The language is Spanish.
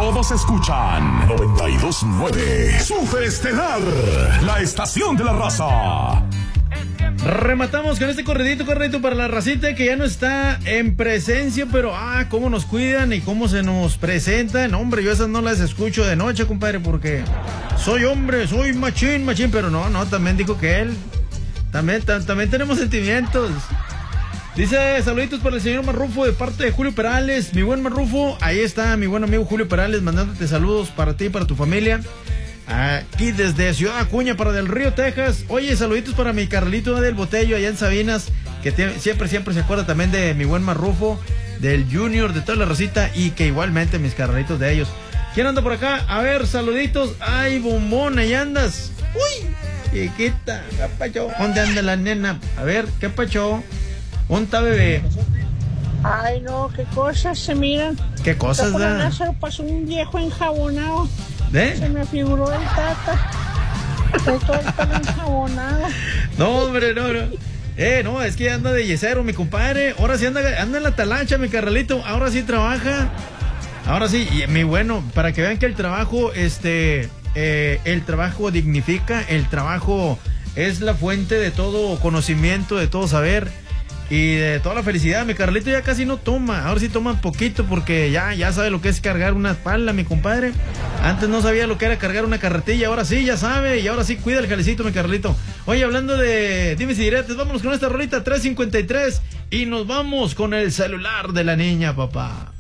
Todos escuchan 92.9 Super Estelar, la estación de la raza. Rematamos con este corridito para la racita que ya no está en presencia, pero cómo nos cuidan y cómo se nos presentan. Hombre, yo esas no las escucho de noche, compadre, porque soy hombre, soy machín, pero no, también dijo que él. También tenemos sentimientos. Dice, saluditos para el señor Marrufo de parte de Julio Perales. Mi buen Marrufo, ahí está mi buen amigo Julio Perales mandándote saludos para ti y para tu familia. Aquí desde Ciudad Acuña para Del Río, Texas. Oye, saluditos para mi Carlito del Botello allá en Sabinas, que siempre se acuerda también de mi buen Marrufo, del Junior, de toda la racita, y que igualmente mis Carlitos de ellos. ¿Quién anda por acá? A ver, saluditos. Ay, bombón, ahí andas. Uy, chiquita, ¿qué pacho? ¿Dónde anda la nena? A ver, ¿qué pacho? ¿Dónde está, bebé? Ay, no, qué cosas se miran. ¿Qué cosas, da? Lázaro pasó un viejo enjabonado. ¿Eh? Se me figuró el Tata. Estoy todo el pelo enjabonado. No, hombre, no. No, es que anda de yesero, mi compadre. Ahora sí anda en la talacha, mi carnalito. Ahora sí trabaja. Ahora sí, y mi bueno, para que vean que el trabajo, el trabajo dignifica, el trabajo es la fuente de todo conocimiento, de todo saber y de toda la felicidad. Mi Carlito ya casi no toma, ahora sí toma poquito porque ya sabe lo que es cargar una pala, mi compadre. Antes no sabía lo que era cargar una carretilla, ahora sí, ya sabe, y ahora sí cuida el jalecito, mi Carlito. Oye, hablando de dimes y diretes, vámonos con esta rolita 353 y nos vamos con el celular de la niña, papá.